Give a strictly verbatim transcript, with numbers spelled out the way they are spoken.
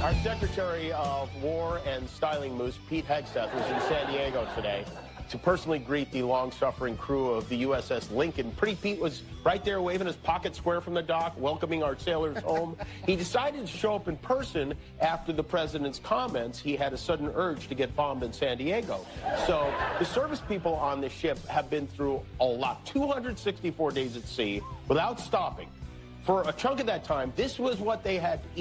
Our Secretary of War and Styling Moose, Pete Hegseth, was in San Diego today to personally greet the long-suffering crew of the U S S Lincoln. Pretty Pete was right there waving his pocket square from the dock, welcoming our sailors home. He decided to show up in person after the president's comments. He had a sudden urge to get bombed in San Diego. So the service people on the ship have been through a lot, two hundred sixty-four days at sea without stopping. For a chunk of that time, this was what they had to eat.